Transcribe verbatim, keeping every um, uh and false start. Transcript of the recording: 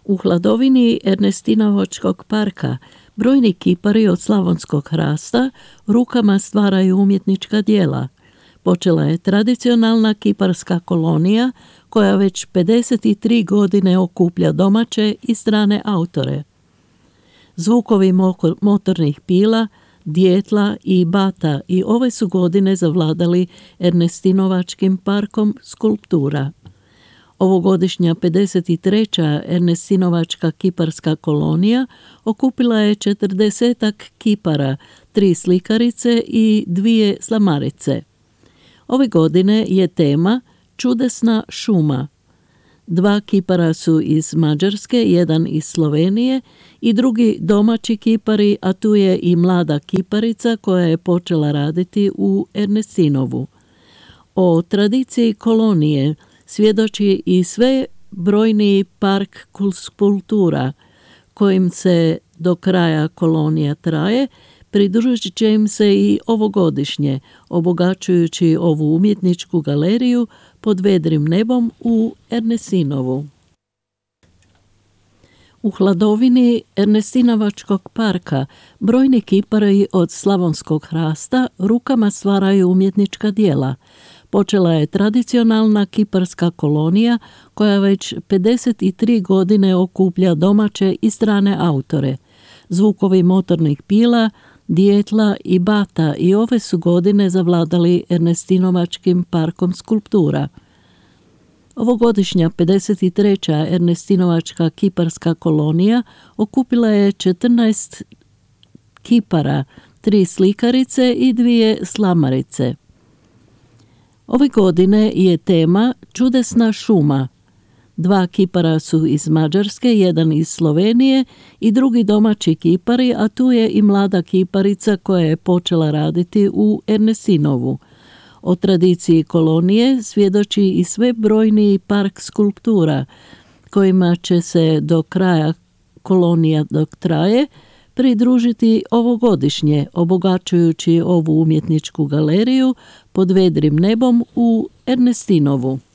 U hladovini Ernestinovačkog parka brojni kipari od slavonskog hrasta rukama stvaraju umjetnička djela. Počela je tradicionalna kiparska kolonija koja već pedeset tri godine okuplja domaće i strane autore. Zvukovi motornih pila, djetla i bata i ove su godine zavladali Ernestinovačkim parkom skulptura. Ovogodišnja pedeset treća Ernestinovačka kiparska kolonija okupila je četrdesetak kipara, tri slikarice i dvije slamarice. Ove godine je tema Čudesna šuma. Dva kipara su iz Mađarske, jedan iz Slovenije i drugi domaći kipari, a tu je i mlada kiparica koja je počela raditi u Ernestinovu. O tradiciji kolonije svjedoči i sve brojniji park skulptura kojim se do kraja kolonija traje, pridružit će im se i ovogodišnje, obogaćujući ovu umjetničku galeriju pod vedrim nebom u Ernestinovu. U hladovini Ernestinovačkog parka brojni kipari od slavonskog hrasta rukama stvaraju umjetnička djela. Počela je tradicionalna kiparska kolonija koja već pedeset tri godine okuplja domaće i strane autore. Zvukovi motornih pila, djetla i bata i ove su godine zavladali Ernestinovačkim parkom skulptura. Ovogodišnja pedeset treća Ernestinovačka kiparska kolonija okupila je četrnaest kipara, tri slikarice i dvije slamarice. Ove godine je tema Čudesna šuma. Dva kipara su iz Mađarske, jedan iz Slovenije i drugi domaći kipari, a tu je i mlada kiparica koja je počela raditi u Ernestinovu. O tradiciji kolonije svjedoči i sve brojniji park skulptura kojima će se do kraja kolonija dok traje pridružiti ovogodišnje, obogaćujući ovu umjetničku galeriju pod vedrim nebom u Ernestinovu.